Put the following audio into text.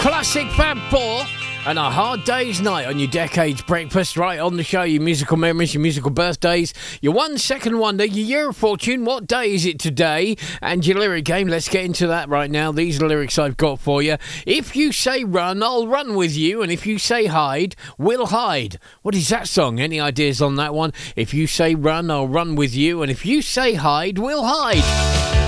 Classic Fab 4 and A Hard Day's Night on your Decades Breakfast, right on the show. Your musical memories, your musical birthdays, your 1 second wonder, your year of fortune. What day is it today? And your lyric game. Let's get into that right now. These are lyrics I've got for you. If you say run, I'll run with you. And if you say hide, we'll hide. What is that song? Any ideas on that one? If you say run, I'll run with you. And if you say hide, we'll hide.